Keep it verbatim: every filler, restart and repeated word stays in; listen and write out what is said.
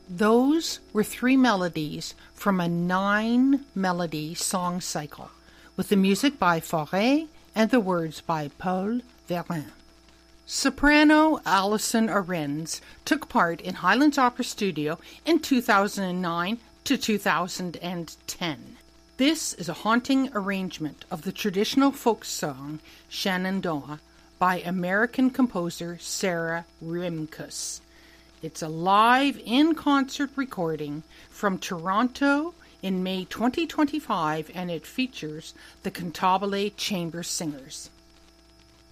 Those were three melodies from a nine-melody song cycle, with the music by Fauré and the words by Paul Verlaine. Soprano Alison Arends took part in Highlands Opera Studio in two thousand nine to two thousand ten. This is a haunting arrangement of the traditional folk song Shenandoah by American composer Sarah Rimkus. It's a live in-concert recording from Toronto in May twenty twenty-five, and it features the Cantabile Chamber Singers.